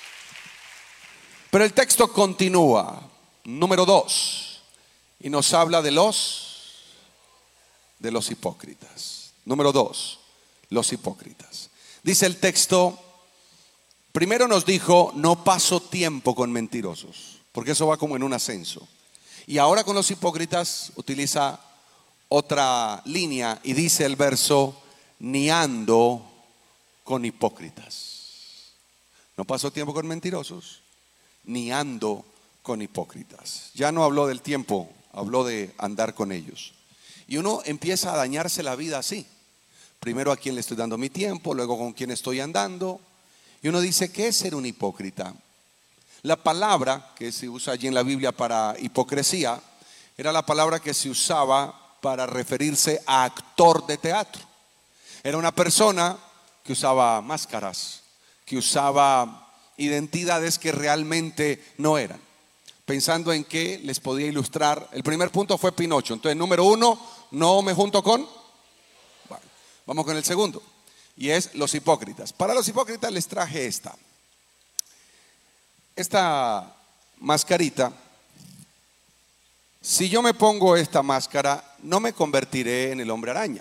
Pero el texto continúa, número 2, y nos habla de los hipócritas. Número 2, los hipócritas. Dice el texto, primero nos dijo: no paso tiempo con mentirosos, porque eso va como en un ascenso. Y ahora con los hipócritas utiliza otra línea y dice el verso: ni ando con hipócritas. No paso tiempo con mentirosos, ni ando con hipócritas. Ya no habló del tiempo, habló de andar con ellos. Y uno empieza a dañarse la vida así. Primero a quién le estoy dando mi tiempo, luego con quién estoy andando. Y uno dice: ¿qué es ser un hipócrita? La palabra que se usa allí en la Biblia para hipocresía era la palabra que se usaba para referirse a actor de teatro. Era una persona que usaba máscaras, que usaba identidades que realmente no eran. Pensando en qué les podía ilustrar. El primer punto fue Pinocho. Entonces, número 1, no me junto con. Bueno, vamos con el segundo. Y es los hipócritas. Para los hipócritas les traje esta mascarita. Si yo me pongo esta máscara, no me convertiré en el hombre araña.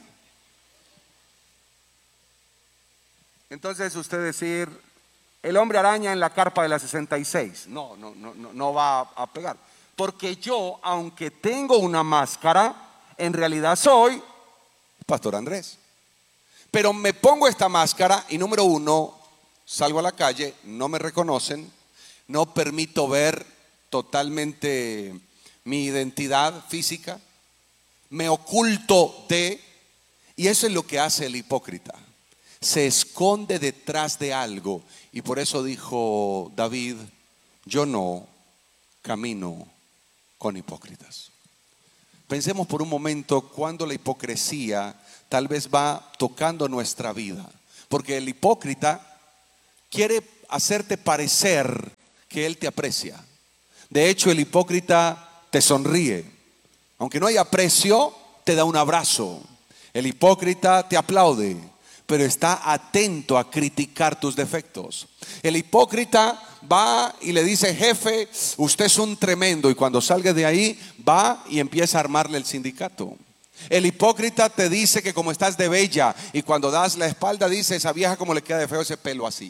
Entonces usted decir: el hombre araña en la carpa de la 66. No va a pegar. Porque yo, aunque tengo una máscara, en realidad soy Pastor Andrés. Pero me pongo esta máscara y número 1, salgo a la calle, no me reconocen, no permito ver totalmente mi identidad física. me oculto de. Y eso es lo que hace el hipócrita. Se esconde detrás de algo. Y por eso dijo David: yo no camino con hipócritas. Pensemos por un momento cuando la hipocresía tal vez va tocando nuestra vida. Porque el hipócrita quiere hacerte parecer que él te aprecia. De hecho, el hipócrita te sonríe. Aunque no haya aprecio, te da un abrazo. El hipócrita te aplaude, pero está atento a criticar tus defectos. El hipócrita va y le dice: jefe, usted es un tremendo. Y cuando salga de ahí, va y empieza a armarle el sindicato. El hipócrita te dice que como estás de bella, y cuando das la espalda dice: esa vieja como le queda de feo ese pelo así.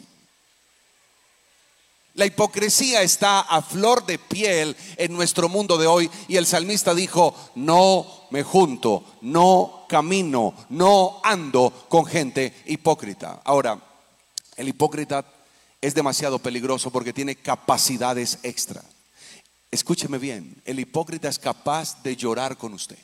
La hipocresía está a flor de piel en nuestro mundo de hoy. Y el salmista dijo: no me junto, no camino, no ando con gente hipócrita. Ahora, el hipócrita es demasiado peligroso porque tiene capacidades extra. Escúcheme bien, el hipócrita es capaz de llorar con usted.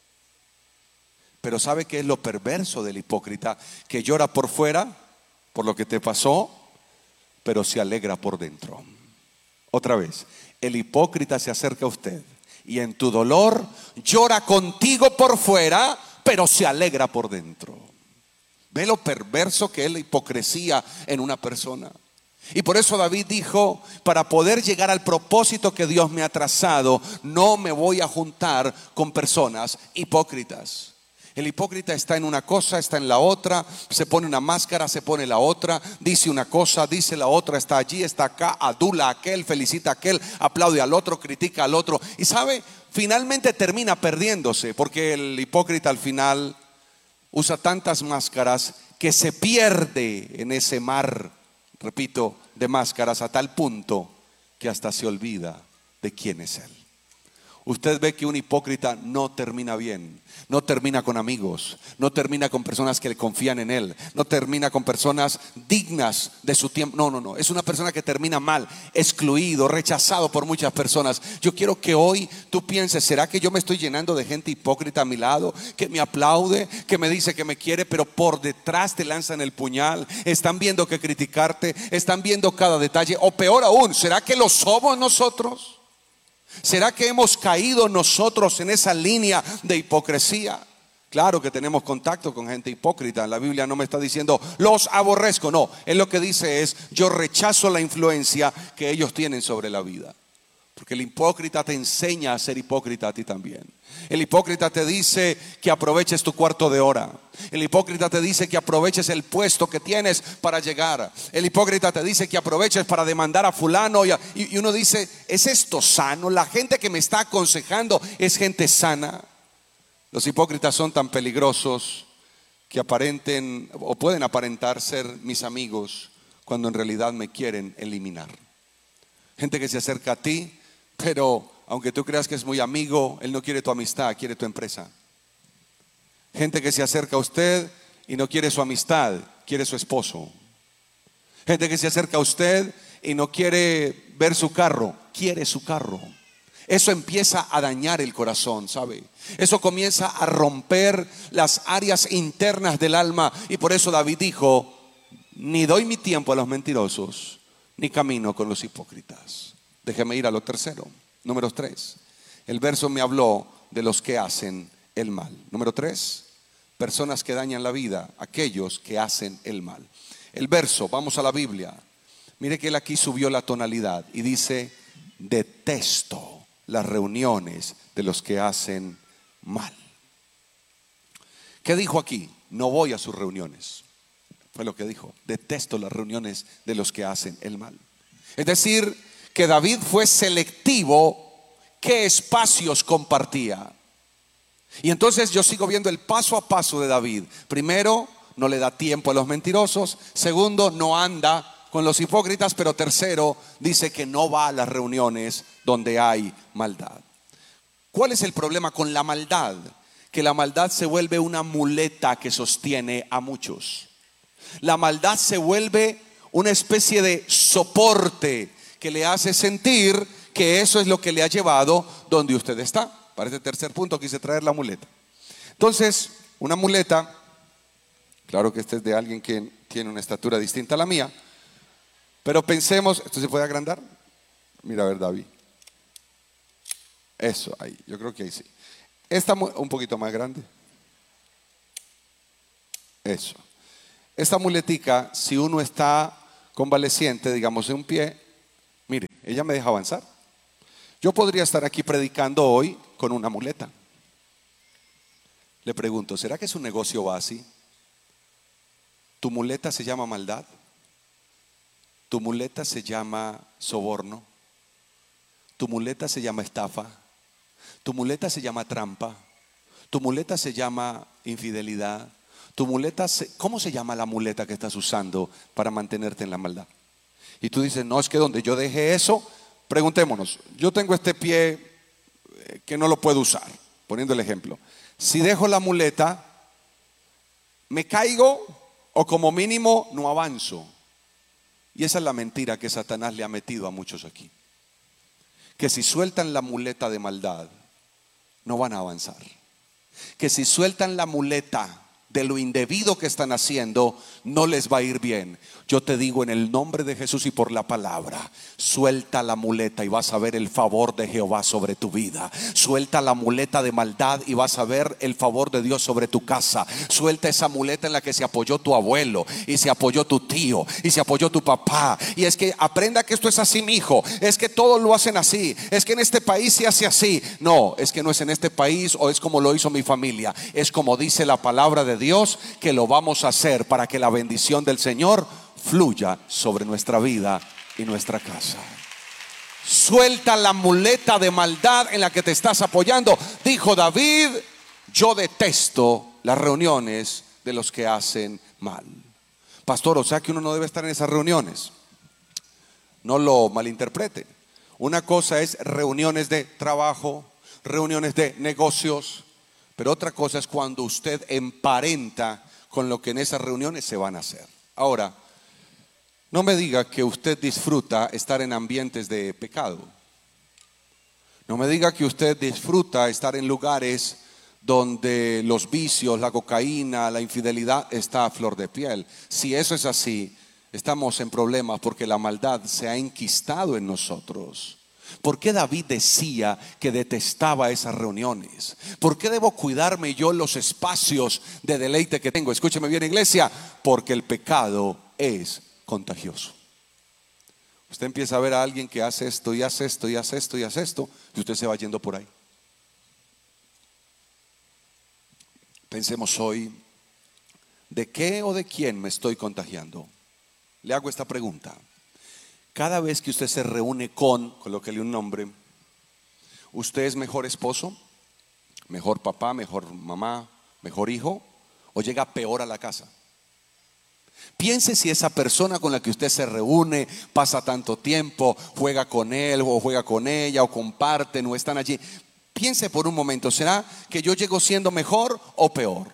Pero ¿sabe qué es lo perverso del hipócrita? Que llora por fuera por lo que te pasó, pero se alegra por dentro. Otra vez, el hipócrita se acerca a usted y en tu dolor llora contigo por fuera, pero se alegra por dentro. ¿Ve lo perverso que es la hipocresía en una persona? Y por eso David dijo: para poder llegar al propósito que Dios me ha trazado, no me voy a juntar con personas hipócritas. El hipócrita está en una cosa, está en la otra, se pone una máscara, se pone la otra, dice una cosa, dice la otra, está allí, está acá, adula a aquel, felicita a aquel, aplaude al otro, critica al otro. Y sabe, finalmente termina perdiéndose, porque el hipócrita al final usa tantas máscaras que se pierde en ese mar, repito, de máscaras, a tal punto que hasta se olvida de quién es él. Usted ve que un hipócrita no termina bien, no termina con amigos, no termina con personas que le confían en él, no termina con personas dignas de su tiempo. No, es una persona que termina mal, excluido, rechazado por muchas personas. Yo quiero que hoy tú pienses: ¿será que yo me estoy llenando de gente hipócrita a mi lado? Que me aplaude, que me dice que me quiere, pero por detrás te lanzan el puñal. Están viendo que criticarte, están viendo cada detalle. O peor aún, ¿será que lo somos nosotros? ¿Será que hemos caído nosotros en esa línea de hipocresía? Claro que tenemos contacto con gente hipócrita. La Biblia no me está diciendo los aborrezco, no. Él lo que dice es: yo rechazo la influencia que ellos tienen sobre la vida. Porque el hipócrita te enseña a ser hipócrita a ti también. El hipócrita te dice que aproveches tu cuarto de hora. El hipócrita te dice que aproveches el puesto que tienes para llegar. El hipócrita te dice que aproveches para demandar a fulano. Y uno dice: ¿es esto sano? La gente que me está aconsejando es gente sana. Los hipócritas son tan peligrosos que aparenten o pueden aparentar ser mis amigos cuando en realidad me quieren eliminar. Gente que se acerca a ti, pero aunque tú creas que es muy amigo, él no quiere tu amistad, quiere tu empresa. Gente que se acerca a usted y no quiere su amistad, quiere su esposo. Gente que se acerca a usted y no quiere ver su carro, quiere su carro. Eso empieza a dañar el corazón, ¿sabe? Eso comienza a romper las áreas internas del alma. Y por eso David dijo: ni doy mi tiempo a los mentirosos, ni camino con los hipócritas. Déjeme ir a lo tercero. Número 3. El verso me habló de los que hacen el mal. Número 3. Personas que dañan la vida, aquellos que hacen el mal. El verso, vamos a la Biblia. Mire que él aquí subió la tonalidad y dice: detesto las reuniones de los que hacen mal. ¿Qué dijo aquí? No voy a sus reuniones. Fue lo que dijo: detesto las reuniones de los que hacen el mal. Es decir, que David fue selectivo qué espacios compartía. Y entonces yo sigo viendo el paso a paso de David. Primero, no le da tiempo a los mentirosos. Segundo, no anda con los hipócritas. Pero tercero, dice que no va a las reuniones donde hay maldad. ¿Cuál es el problema con la maldad? Que la maldad se vuelve una muleta que sostiene a muchos. La maldad se vuelve una especie de soporte que le hace sentir que eso es lo que le ha llevado donde usted está. Para este tercer punto quise traer la muleta. Entonces, una muleta, claro que este es de alguien que tiene una estatura distinta a la mía, pero pensemos, ¿esto se puede agrandar? Mira, a ver, David. Eso, ahí, yo creo que ahí sí. Esta un poquito más grande. Eso. Esta muletica, si uno está convaleciente, digamos, en un pie, mire, ella me deja avanzar. Yo podría estar aquí predicando hoy con una muleta. Le pregunto, ¿será que su negocio va así? ¿Tu muleta se llama maldad? ¿Tu muleta se llama soborno? ¿Tu muleta se llama estafa? ¿Tu muleta se llama trampa? ¿Tu muleta se llama infidelidad? ¿Tu muleta ¿Cómo se llama la muleta que estás usando para mantenerte en la maldad? Y tú dices, no, es que donde yo dejé eso, preguntémonos, yo tengo este pie que no lo puedo usar, poniendo el ejemplo. Si dejo la muleta, ¿me caigo o como mínimo no avanzo? Y esa es la mentira que Satanás le ha metido a muchos aquí. Que si sueltan la muleta de maldad, no van a avanzar. Que si sueltan la muleta de lo indebido que están haciendo, no les va a ir bien. Yo te digo en el nombre de Jesús y por la palabra, suelta la muleta y vas a ver el favor de Jehová sobre tu vida. Suelta la muleta de maldad y vas a ver el favor de Dios sobre tu casa. Suelta esa muleta en la que se apoyó tu abuelo y se apoyó tu tío y se apoyó tu papá. Y es que aprenda que esto es así, mi hijo. Es que todos lo hacen así. Es que en este país se hace así. No, es que no es en este país o es como lo hizo mi familia. Es como dice la palabra de Dios que lo vamos a hacer para que la bendición del Señor fluya sobre nuestra vida y nuestra casa. Suelta la muleta de maldad en la que te estás apoyando. Dijo David, yo detesto las reuniones de los que hacen mal. Pastor, o sea que uno no debe estar en esas reuniones. No lo malinterprete. Una cosa es reuniones de trabajo, reuniones de negocios, pero otra cosa es cuando usted emparenta con lo que en esas reuniones se van a hacer. Ahora, no me diga que usted disfruta estar en ambientes de pecado. No me diga que usted disfruta estar en lugares donde los vicios, la cocaína, la infidelidad está a flor de piel. Si eso es así, estamos en problemas porque la maldad se ha enquistado en nosotros. ¿Por qué David decía que detestaba esas reuniones? ¿Por qué debo cuidarme yo los espacios de deleite que tengo? Escúcheme bien, iglesia, porque el pecado es contagioso. Usted empieza a ver a alguien que hace esto y hace esto y hace esto y hace esto, y usted se va yendo por ahí. Pensemos hoy, ¿de qué o de quién me estoy contagiando? Le hago esta pregunta. Cada vez que usted se reúne colóquele un nombre, ¿usted es mejor esposo, mejor papá, mejor mamá, mejor hijo, o llega peor a la casa? Piense si esa persona con la que usted se reúne, pasa tanto tiempo, juega con él o juega con ella o comparten o están allí. Piense por un momento, ¿será que yo llego siendo mejor o peor?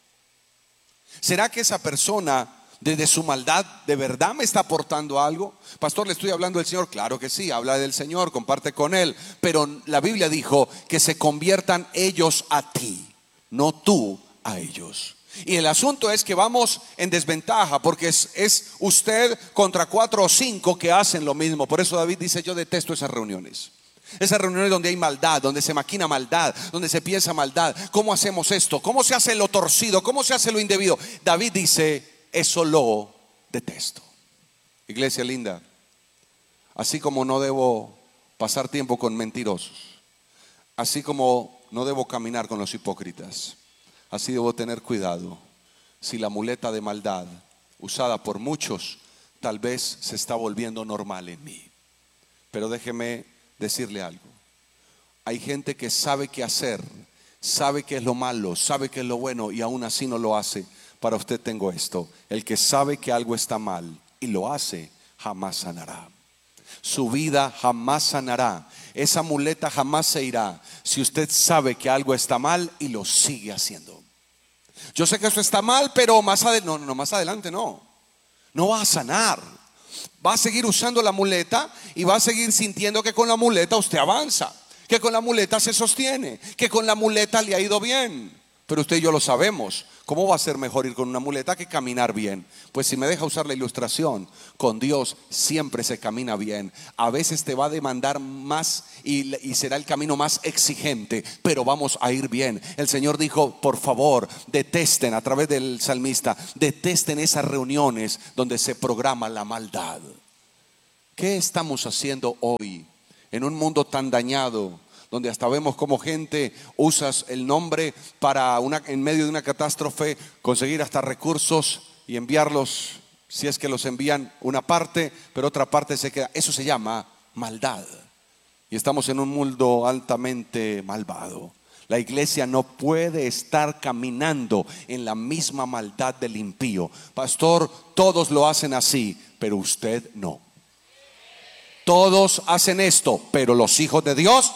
¿Será que esa persona desde su maldad de verdad me está aportando algo? Pastor, ¿le estoy hablando del Señor? Claro que sí, habla del Señor, comparte con Él. Pero la Biblia dijo que se conviertan ellos a ti, no tú a ellos. Y el asunto es que vamos en desventaja porque es usted contra 4 o 5 que hacen lo mismo. Por eso David dice, yo detesto esas reuniones. Esas reuniones donde hay maldad, donde se maquina maldad, donde se piensa maldad. ¿Cómo hacemos esto? ¿Cómo se hace lo torcido? ¿Cómo se hace lo indebido? David dice, eso lo detesto. Iglesia linda, así como no debo pasar tiempo con mentirosos, así como no debo caminar con los hipócritas, así debo tener cuidado si la muleta de maldad usada por muchos tal vez se está volviendo normal en mí. Pero déjeme decirle algo. Hay gente que sabe qué hacer, sabe qué es lo malo, sabe qué es lo bueno y aún así no lo hace. Para usted tengo esto: el que sabe que algo está mal y lo hace, jamás sanará. Su vida jamás sanará. Esa muleta jamás se irá si usted sabe que algo está mal y lo sigue haciendo. Yo sé que eso está mal, pero más adelante no va a sanar. Va a seguir usando la muleta y va a seguir sintiendo que con la muleta usted avanza, que con la muleta se sostiene, que con la muleta le ha ido bien. Pero usted y yo lo sabemos. ¿Cómo va a ser mejor ir con una muleta que caminar bien? Pues si me deja usar la ilustración, con Dios siempre se camina bien. A veces te va a demandar más y será el camino más exigente, pero vamos a ir bien. El Señor dijo, por favor, detesten, a través del salmista, detesten esas reuniones donde se programa la maldad. ¿Qué estamos haciendo hoy en un mundo tan dañado, donde hasta vemos como gente usa el nombre para en medio de una catástrofe conseguir hasta recursos y enviarlos, si es que los envían una parte, pero otra parte se queda? Eso se llama maldad. Y estamos en un mundo altamente malvado. La iglesia no puede estar caminando en la misma maldad del impío. Pastor, todos lo hacen así, pero usted no. Todos hacen esto, pero los hijos de Dios,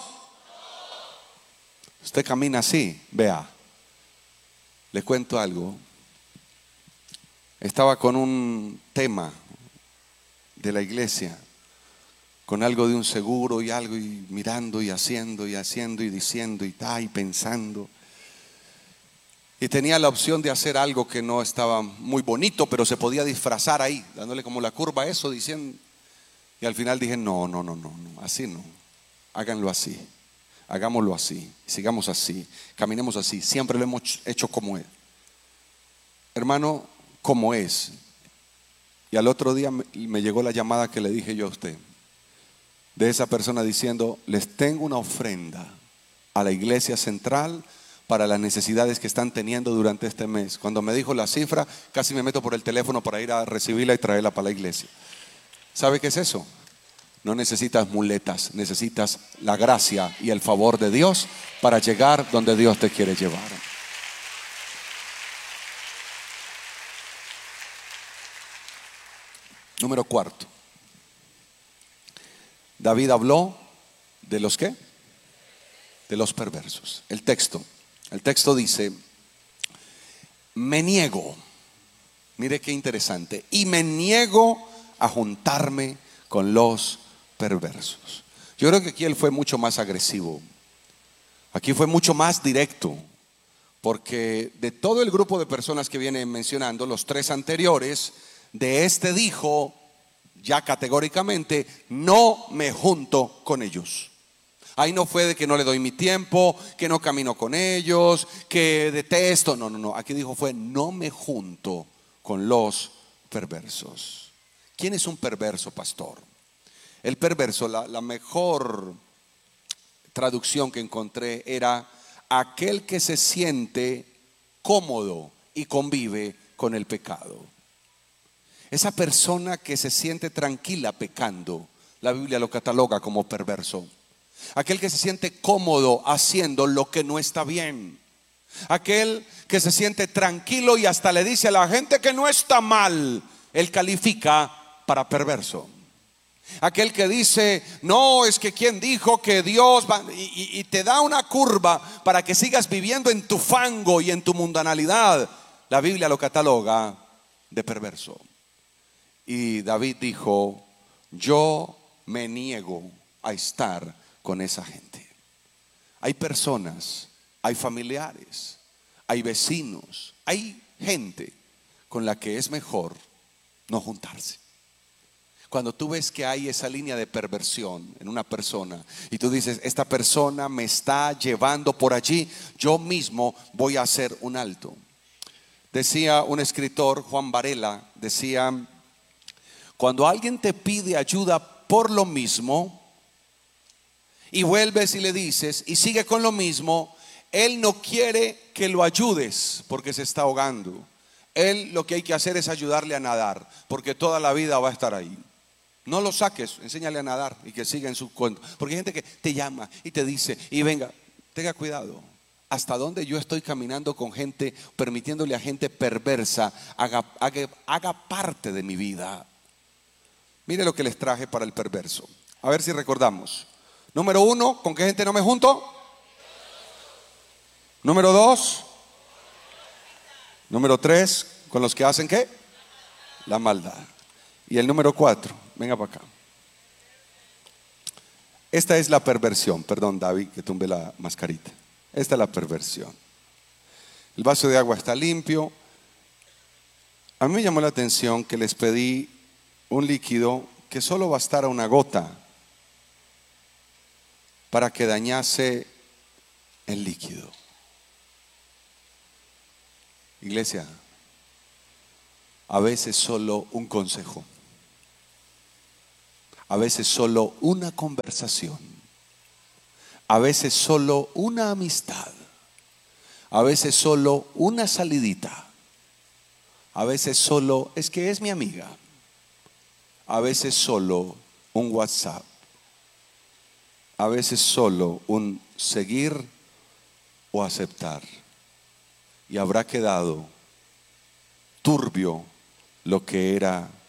usted camina así. Vea, le cuento algo. Estaba con un tema de la iglesia, con algo de un seguro y algo, y mirando y haciendo y diciendo y pensando. Y tenía la opción de hacer algo que no estaba muy bonito, pero se podía disfrazar ahí, dándole como la curva a eso, diciendo. Y al final dije, no, así no. Háganlo así, hagámoslo así, sigamos así, caminemos así. Siempre lo hemos hecho como es. Hermano, como es. Y al otro día me llegó la llamada que le dije yo a usted, de esa persona diciendo, les tengo una ofrenda a la iglesia central para las necesidades que están teniendo durante este mes. Cuando me dijo la cifra, casi me meto por el teléfono para ir a recibirla y traerla para la iglesia. ¿Sabe qué es eso? No necesitas muletas, necesitas la gracia y el favor de Dios para llegar donde Dios te quiere llevar. Número 4. David habló de los ¿qué? De los perversos. El texto dice, me niego, mire qué interesante, y me niego a juntarme con los perversos. Yo creo que aquí él fue mucho más agresivo. Aquí fue mucho más directo, porque de todo el grupo de personas que viene mencionando, los 3 anteriores, de este dijo ya categóricamente, no me junto con ellos. Ahí no fue de que no le doy mi tiempo, que no camino con ellos, que detesto. No. Aquí dijo fue, no me junto con los perversos. ¿Quién es un perverso, pastor? El perverso, la mejor traducción que encontré era aquel que se siente cómodo y convive con el pecado. Esa persona que se siente tranquila pecando, la Biblia lo cataloga como perverso. Aquel que se siente cómodo haciendo lo que no está bien. Aquel que se siente tranquilo y hasta le dice a la gente que no está mal, él califica para perverso. Aquel que dice, no, es que quien dijo que Dios va, y te da una curva para que sigas viviendo en tu fango y en tu mundanalidad, la Biblia lo cataloga de perverso. Y David dijo, yo me niego a estar con esa gente. Hay personas, hay familiares, hay vecinos, hay gente con la que es mejor no juntarse. Cuando tú ves que hay esa línea de perversión en una persona y tú dices, esta persona me está llevando por allí, yo mismo voy a hacer un alto. Decía un escritor, Juan Varela, decía, cuando alguien te pide ayuda por lo mismo y vuelves y le dices y sigue con lo mismo, él no quiere que lo ayudes porque se está ahogando. Él lo que hay que hacer es ayudarle a nadar, porque toda la vida va a estar ahí. No lo saques, enséñale a nadar y que siga en su cuento. Porque hay gente que te llama y te dice, y venga, tenga cuidado. Hasta dónde yo estoy caminando con gente, permitiéndole a gente perversa haga parte de mi vida. Mire lo que les traje para el perverso. A ver si recordamos. Número 1, ¿con qué gente no me junto? Número 2. Número 3, ¿con los que hacen qué? La maldad. Y el número 4, venga para acá. Esta es la perversión. Perdón, David, que tumbe la mascarita. Esta es la perversión. El vaso de agua está limpio. A mí me llamó la atención que les pedí un líquido que solo bastara una gota para que dañase el líquido. Iglesia, a veces solo un consejo, a veces solo una conversación, a veces solo una amistad, a veces solo una salidita, a veces solo es que es mi amiga, a veces solo un WhatsApp, a veces solo un seguir o aceptar. Y habrá quedado turbio lo que era